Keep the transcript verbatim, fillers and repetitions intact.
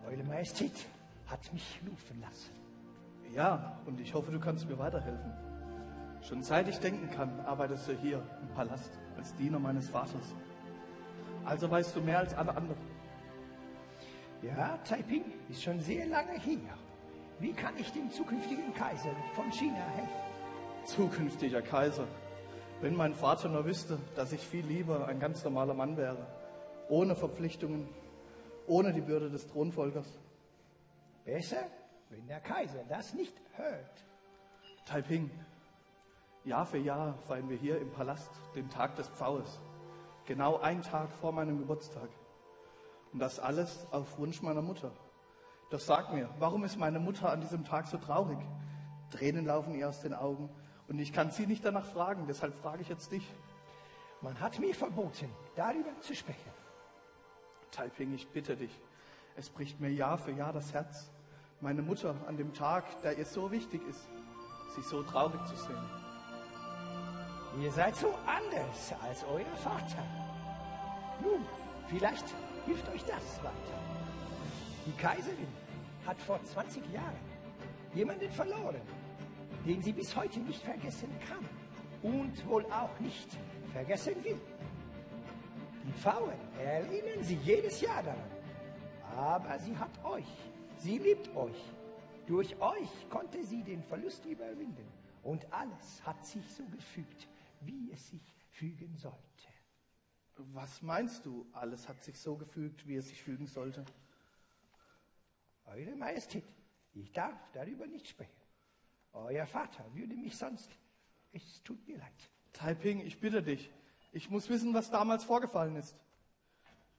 Eure Majestät hat mich rufen lassen. Ja, und ich hoffe, du kannst mir weiterhelfen. Schon seit ich denken kann, arbeitest du hier im Palast als Diener meines Vaters. Also weißt du mehr als alle anderen. Ja, Taiping ist schon sehr lange hier. Wie kann ich dem zukünftigen Kaiser von China helfen? Zukünftiger Kaiser. Wenn mein Vater nur wüsste, dass ich viel lieber ein ganz normaler Mann wäre. Ohne Verpflichtungen, ohne die Bürde des Thronfolgers. Besser, wenn der Kaiser das nicht hört. Taiping, Jahr für Jahr feiern wir hier im Palast den Tag des Pfaues. Genau einen Tag vor meinem Geburtstag. Und das alles auf Wunsch meiner Mutter. Doch sag mir, warum ist meine Mutter an diesem Tag so traurig? Tränen laufen ihr aus den Augen und ich kann sie nicht danach fragen, deshalb frage ich jetzt dich. Man hat mir verboten, darüber zu sprechen. Taiping, ich bitte dich, es bricht mir Jahr für Jahr das Herz, meine Mutter an dem Tag, der ihr so wichtig ist, sie so traurig zu sehen. Ihr seid so anders als euer Vater. Nun, vielleicht hilft euch das weiter. Die Kaiserin hat vor zwanzig Jahren jemanden verloren, den sie bis heute nicht vergessen kann und wohl auch nicht vergessen will. Die Pfauen erinnern sie jedes Jahr daran. Aber sie hat euch, sie liebt euch. Durch euch konnte sie den Verlust überwinden und alles hat sich so gefügt, wie es sich fügen sollte. Was meinst du, alles hat sich so gefügt, wie es sich fügen sollte? Eure Majestät, ich darf darüber nicht sprechen. Euer Vater würde mich sonst... Es tut mir leid. Taiping, ich bitte dich. Ich muss wissen, was damals vorgefallen ist.